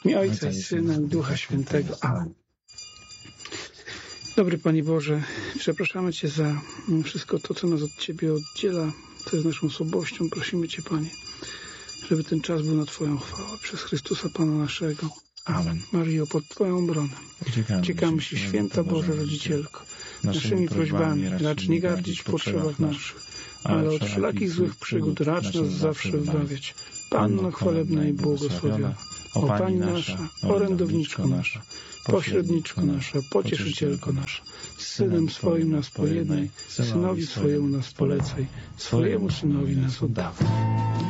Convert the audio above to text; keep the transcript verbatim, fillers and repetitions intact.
W imię Ojca i Syna i Ducha Świętego. Amen. Dobry Panie Boże, przepraszamy Cię za wszystko to, co nas od Ciebie oddziela, co jest naszą słabością. Prosimy Cię, Panie, żeby ten czas był na Twoją chwałę. Przez Chrystusa Pana naszego. Amen. Maryjo, pod Twoją obronę uciekamy się, Święta Boża Rodzicielko, naszymi prośbami, racz nie gardzić w potrzebach naszych, ale od wszelakich złych przygód racz nas zawsze wybawiać. Panno chwalebna i błogosławiona, o Pani nasza, orędowniczko nasza, pośredniczko nasza, pocieszycielko nasza, z Synem swoim nas pojednaj, Synowi swojemu nas polecaj, swojemu Synowi nas oddawaj.